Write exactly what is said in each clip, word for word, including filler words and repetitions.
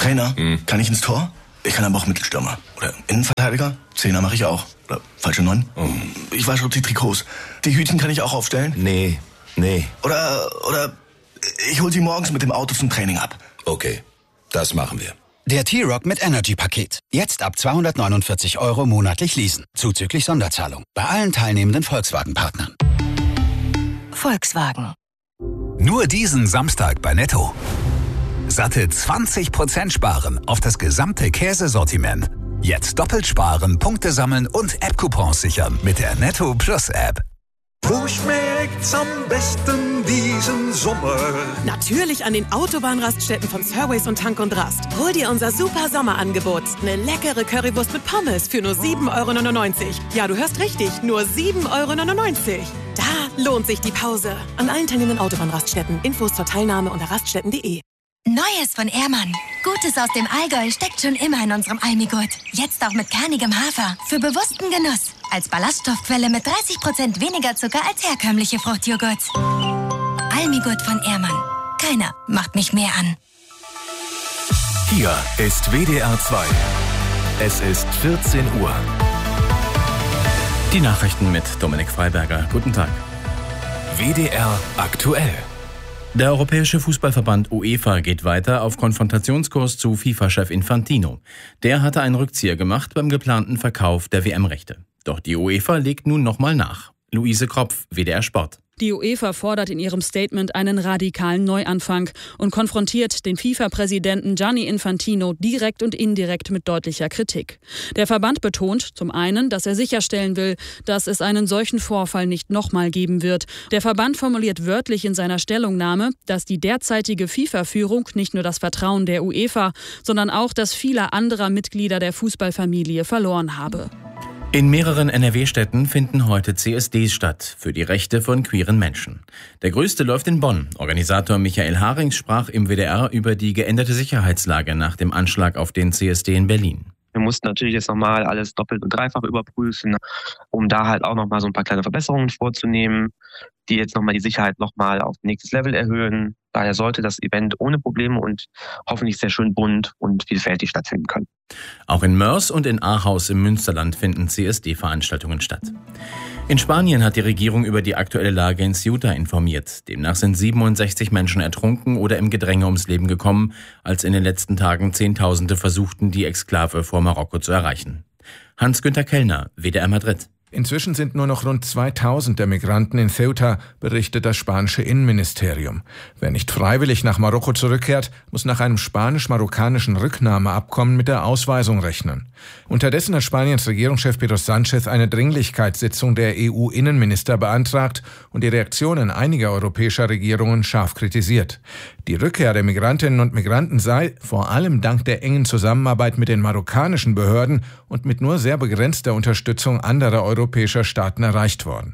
Trainer, Hm. kann ich ins Tor? Ich kann aber auch Mittelstürmer. Oder Innenverteidiger? Zehner mache ich auch. Oder falsche Neun? Oh. Ich wasche auch die Trikots. Die Hütchen kann ich auch aufstellen? Nee, nee. Oder, oder ich hol sie morgens mit dem Auto zum Training ab. Okay, das machen wir. Der T-Rock mit Energy-Paket. Jetzt ab zweihundertneunundvierzig Euro monatlich leasen. Zuzüglich Sonderzahlung. Bei allen teilnehmenden Volkswagen-Partnern. Volkswagen. Nur diesen Samstag bei Netto. Satte zwanzig Prozent sparen auf das gesamte Käsesortiment. Jetzt doppelt sparen, Punkte sammeln und App-Coupons sichern mit der Netto Plus App. Wo schmeckt's am besten diesen Sommer? Natürlich an den Autobahnraststätten von Surways und Tank und Rast. Hol dir unser super Sommerangebot. Eine leckere Currywurst mit Pommes für nur sieben Euro neunundneunzig. Ja, du hörst richtig, nur sieben Euro neunundneunzig. Da lohnt sich die Pause. An allen teilnehmenden Autobahnraststätten. Infos zur Teilnahme unter raststätten punkt de. Neues von Ehrmann. Gutes aus dem Allgäu steckt schon immer in unserem Almigurt. Jetzt auch mit kernigem Hafer. Für bewussten Genuss. Als Ballaststoffquelle mit dreißig Prozent weniger Zucker als herkömmliche Fruchtjoghurts. Almigurt von Ehrmann. Keiner macht mich mehr an. Hier ist W D R zwei. Es ist vierzehn Uhr. Die Nachrichten mit Dominik Freiberger. Guten Tag. W D R aktuell. Der Europäische Fußballverband UEFA geht weiter auf Konfrontationskurs zu FIFA-Chef Infantino. Der hatte einen Rückzieher gemacht beim geplanten Verkauf der W M-Rechte. Doch die UEFA legt nun nochmal nach. Luise Kropf, W D R Sport. Die UEFA fordert in ihrem Statement einen radikalen Neuanfang und konfrontiert den FIFA-Präsidenten Gianni Infantino direkt und indirekt mit deutlicher Kritik. Der Verband betont zum einen, dass er sicherstellen will, dass es einen solchen Vorfall nicht nochmal geben wird. Der Verband formuliert wörtlich in seiner Stellungnahme, dass die derzeitige FIFA-Führung nicht nur das Vertrauen der UEFA, sondern auch das vieler anderer Mitglieder der Fußballfamilie verloren habe. In mehreren N R W-Städten finden heute C S Ds statt für die Rechte von queeren Menschen. Der größte läuft in Bonn. Organisator Michael Harings sprach im W D R über die geänderte Sicherheitslage nach dem Anschlag auf den C S D in Berlin. Wir mussten natürlich jetzt nochmal alles doppelt und dreifach überprüfen, um da halt auch nochmal so ein paar kleine Verbesserungen vorzunehmen, die jetzt nochmal die Sicherheit nochmal auf nächstes Level erhöhen. Daher sollte das Event ohne Probleme und hoffentlich sehr schön bunt und vielfältig stattfinden können. Auch in Mörs und in Ahaus im Münsterland finden C S D-Veranstaltungen statt. In Spanien hat die Regierung über die aktuelle Lage in Ceuta informiert. Demnach sind siebenundsechzig Menschen ertrunken oder im Gedränge ums Leben gekommen, als in den letzten Tagen Zehntausende versuchten, die Exklave vor Marokko zu erreichen. Hans-Günther Kellner, W D R Madrid. Inzwischen sind nur noch rund zweitausend der Migranten in Ceuta, berichtet das spanische Innenministerium. Wer nicht freiwillig nach Marokko zurückkehrt, muss nach einem spanisch-marokkanischen Rücknahmeabkommen mit der Ausweisung rechnen. Unterdessen hat Spaniens Regierungschef Pedro Sánchez eine Dringlichkeitssitzung der E U-Innenminister beantragt und die Reaktionen einiger europäischer Regierungen scharf kritisiert. Die Rückkehr der Migrantinnen und Migranten sei, vor allem dank der engen Zusammenarbeit mit den marokkanischen Behörden und mit nur sehr begrenzter Unterstützung anderer europäischer Staaten erreicht worden.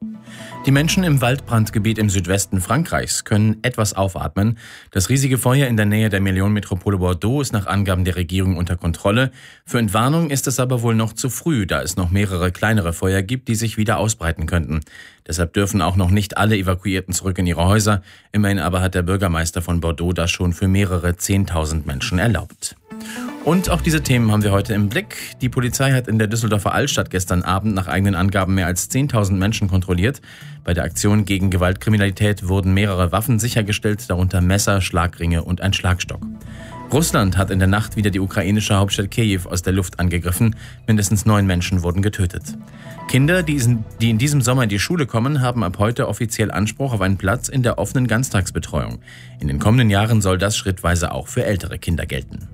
Die Menschen im Waldbrandgebiet im Südwesten Frankreichs können etwas aufatmen. Das riesige Feuer in der Nähe der Millionenmetropole Bordeaux ist nach Angaben der Regierung unter Kontrolle. Für Entwarnung ist es aber wohl noch zu früh, da es noch mehrere kleinere Feuer gibt, die sich wieder ausbreiten könnten. Deshalb dürfen auch noch nicht alle Evakuierten zurück in ihre Häuser. Immerhin aber hat der Bürgermeister von Bordeaux das schon für mehrere Zehntausend Menschen erlaubt. Und auch diese Themen haben wir heute im Blick. Die Polizei hat in der Düsseldorfer Altstadt gestern Abend nach eigenen Angaben mehr als zehntausend Menschen kontrolliert. Bei der Aktion gegen Gewaltkriminalität wurden mehrere Waffen sichergestellt, darunter Messer, Schlagringe und ein Schlagstock. Russland hat in der Nacht wieder die ukrainische Hauptstadt Kiew aus der Luft angegriffen. Mindestens neun Menschen wurden getötet. Kinder, die in diesem Sommer in die Schule kommen, haben ab heute offiziell Anspruch auf einen Platz in der offenen Ganztagsbetreuung. In den kommenden Jahren soll das schrittweise auch für ältere Kinder gelten.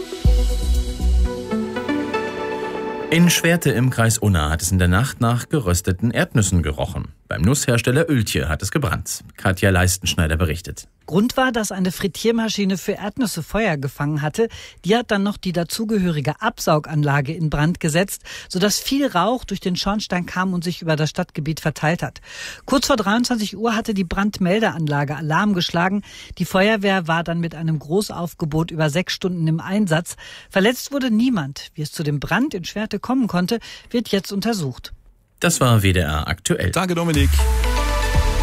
In Schwerte im Kreis Unna hat es in der Nacht nach gerösteten Erdnüssen gerochen. Beim Nusshersteller Oeltje hat es gebrannt. Katja Leistenschneider berichtet. Grund war, dass eine Frittiermaschine für Erdnüsse Feuer gefangen hatte. Die hat dann noch die dazugehörige Absauganlage in Brand gesetzt, sodass viel Rauch durch den Schornstein kam und sich über das Stadtgebiet verteilt hat. Kurz vor dreiundzwanzig Uhr hatte die Brandmeldeanlage Alarm geschlagen. Die Feuerwehr war dann mit einem Großaufgebot über sechs Stunden im Einsatz. Verletzt wurde niemand. Wie es zu dem Brand in Schwerte kommen konnte, wird jetzt untersucht. Das war W D R aktuell. Danke, Dominik.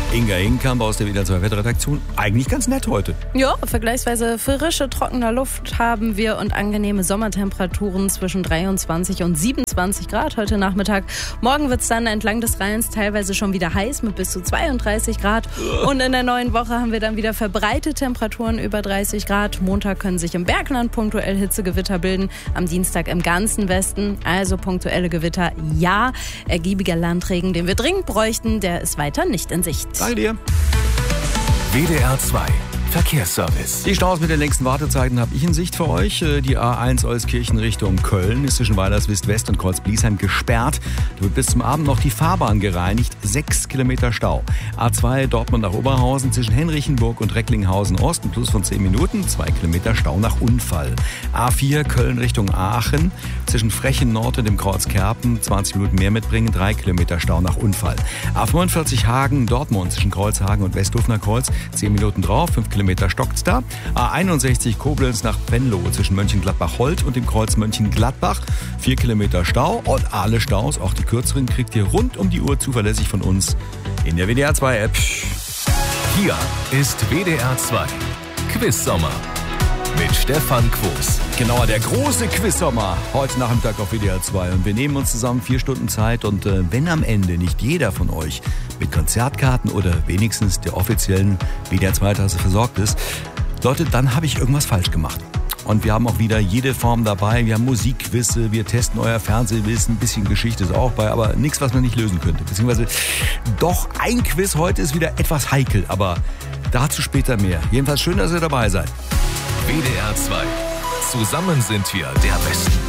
Inga Inkamp aus der W D R zwei Wetterredaktion. Eigentlich ganz nett heute. Ja, vergleichsweise frische, trockene Luft haben wir und angenehme Sommertemperaturen zwischen dreiundzwanzig und siebenundzwanzig Grad heute Nachmittag. Morgen wird es dann entlang des Rheins teilweise schon wieder heiß mit bis zu zweiunddreißig Grad. Und in der neuen Woche haben wir dann wieder verbreitete Temperaturen über dreißig Grad. Montag können sich im Bergland punktuell Hitzegewitter bilden. Am Dienstag im ganzen Westen. Also punktuelle Gewitter, ja. Ergiebiger Landregen, den wir dringend bräuchten, der ist weiter nicht in Sicht. Danke dir. W D R zwei Verkehrsservice. Die Staus mit den längsten Wartezeiten habe ich in Sicht für euch. Die A eins Euskirchen Richtung Köln ist zwischen Weilerswist West und Kreuz-Bliesheim gesperrt. Da wird bis zum Abend noch die Fahrbahn gereinigt. Sechs Kilometer Stau. A zwei Dortmund nach Oberhausen zwischen Henrichenburg und Recklinghausen Ost. Ein Plus von zehn Minuten. Zwei Kilometer Stau nach Unfall. A vier Köln Richtung Aachen zwischen Frechen Nord und dem Kreuz Kerpen. zwanzig Minuten mehr mitbringen. Drei Kilometer Stau nach Unfall. A fünfundvierzig Hagen Dortmund zwischen Kreuzhagen und Westhofener Kreuz. zehn Minuten drauf. fünf Kilometer stockt's da. A einundsechzig Koblenz nach Venlo zwischen Mönchengladbach-Holt und dem Kreuz Mönchengladbach. vier Kilometer Stau und alle Staus, auch die kürzeren, kriegt ihr rund um die Uhr zuverlässig von uns in der W D R zwei App. Hier ist W D R zwei Quiz-Sommer mit Stefan Quos. Genau, der große Quiz-Sommer heute Nachmittag auf W D R zwei. Und wir nehmen uns zusammen vier Stunden Zeit. Und äh, wenn am Ende nicht jeder von euch mit Konzertkarten oder wenigstens der offiziellen W D R zwei-Tasse versorgt ist, Leute, dann habe ich irgendwas falsch gemacht. Und wir haben auch wieder jede Form dabei. Wir haben Musikquizze, wir testen euer Fernsehwissen, ein bisschen Geschichte ist auch bei, aber nichts, was man nicht lösen könnte. Beziehungsweise doch ein Quiz heute ist wieder etwas heikel, aber dazu später mehr. Jedenfalls schön, dass ihr dabei seid. W D R zwei. Zusammen sind wir der Besten.